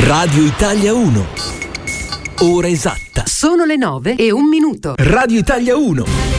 Radio Italia 1. Ora esatta. Sono le 9:01. Radio Italia 1.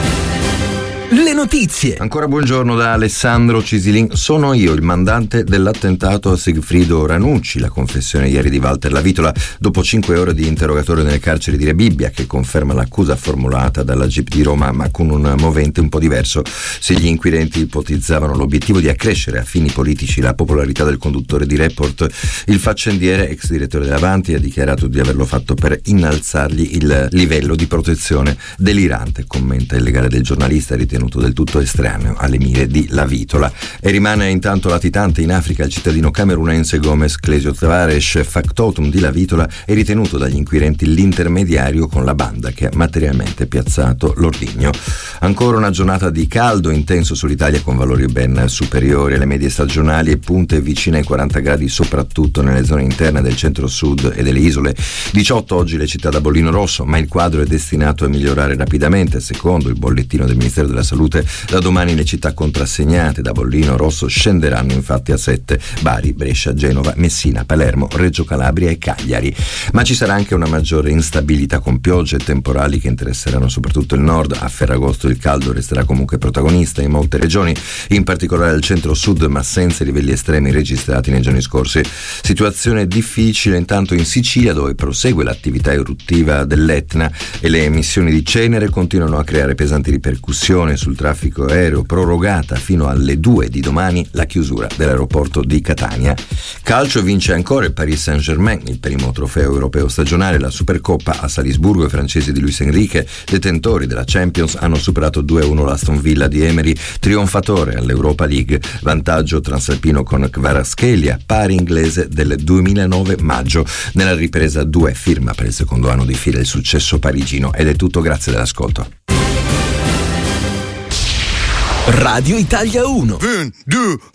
Le notizie. Ancora buongiorno da Alessandro Cisilin. Sono io il mandante dell'attentato a Sigfrido Ranucci. La confessione ieri di Walter Lavitola dopo 5 ore di interrogatorio nelle carceri di Rebibbia, che conferma l'accusa formulata dalla GIP di Roma, ma con un movente un po' diverso. Se gli inquirenti ipotizzavano l'obiettivo di accrescere a fini politici la popolarità del conduttore di Report, il faccendiere, ex direttore dell'Avanti, ha dichiarato di averlo fatto per innalzargli il livello di protezione delirante, commenta il legale del giornalista, ritenuto del tutto estraneo alle mire di Lavitola. E rimane intanto latitante in Africa il cittadino camerunense Gomez Clesio Tavares, factotum di Lavitola, è ritenuto dagli inquirenti l'intermediario con la banda che ha materialmente piazzato l'ordigno. Ancora una giornata di caldo intenso sull'Italia, con valori ben superiori alle medie stagionali e punte vicine ai 40 gradi soprattutto nelle zone interne del centro-sud e delle isole. 18 oggi le città da bollino rosso, ma il quadro è destinato a migliorare rapidamente. Secondo il bollettino del Ministero della Salute, da domani le città contrassegnate da bollino rosso scenderanno infatti a 7: Bari, Brescia, Genova, Messina, Palermo, Reggio Calabria e Cagliari. Ma ci sarà anche una maggiore instabilità con piogge e temporali che interesseranno soprattutto il nord. A Ferragosto il caldo resterà comunque protagonista in molte regioni, in particolare al centro-sud, ma senza i livelli estremi registrati nei giorni scorsi. Situazione difficile intanto in Sicilia, dove prosegue l'attività eruttiva dell'Etna e le emissioni di cenere continuano a creare pesanti ripercussioni sul traffico aereo, prorogata fino alle 2 di domani la chiusura dell'aeroporto di Catania. Calcio, vince ancora il Paris Saint-Germain, il primo trofeo europeo stagionale, la Supercoppa a Salisburgo. I francesi di Luis Enrique, detentori della Champions, hanno superato 2-1 l'Aston Villa di Emery, trionfatore all'Europa League. Vantaggio transalpino con Kvaratskhelia, pari inglese del 2009 maggio. Nella ripresa 2 firma per il secondo anno di fila il successo parigino. Ed è tutto, grazie dell'ascolto. Radio Italia 1. 1, 2